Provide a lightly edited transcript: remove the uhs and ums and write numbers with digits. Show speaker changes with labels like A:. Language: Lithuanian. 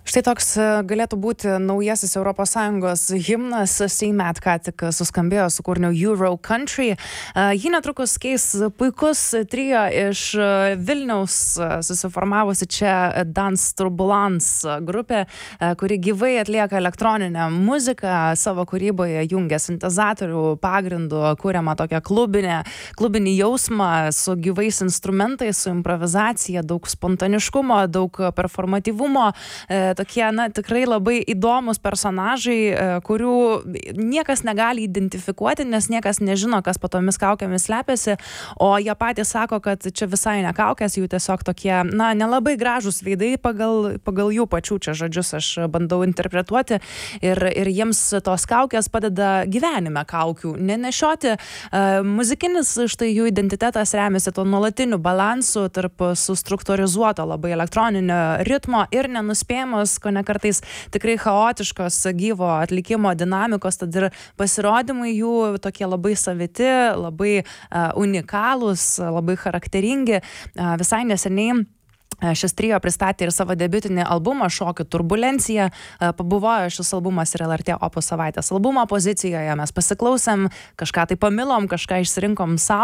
A: Štai toks galėtų būti naujasis ES himnas. Seimet ką tik suskambėjo su kūriniu Euro Country. Jį netrukus keis puikus trio iš Vilniaus, susiformavusi čia Dance Turbulence grupė, kuri gyvai atlieka elektroninę muziką, savo kūryboje jungia sintezatorių pagrindų, kuriama tokia klubinį jausmą su gyvais instrumentais, su improvizacija, daug spontaniškumo, daug performatyvumo. Tokie, tikrai labai įdomus personažai, kurių niekas negali identifikuoti, nes niekas nežino, kas po tomis kaukėmis slepiasi, o jie patys sako, kad čia visai ne kaukės, jų tiesiog tokie, nelabai gražūs veidai pagal jų pačių čia žodžius aš bandau interpretuoti ir jiems tos kaukės padeda gyvenime kaukių nenešioti. Muzikinis štai jų identitetas remiasi to nuolatiniu balansu tarp sustruktūrizuoto labai elektroninio ritmo ir nenuspėjamos, kone kartais tikrai chaotiškos gyvo atlikimo dinamikos, tad ir pasirodymai jų tokie labai saviti, labai unikalūs, labai charakteringi. Visai neseniai šis trio pristatė ir savo debiutinį albumą Šokių turbulencija. Pabuvojo šis albumas ir LRT Opus savaitės albumo pozicijoje. Mes pasiklausėm, kažką tai pamilom, kažką išsirinkom sau.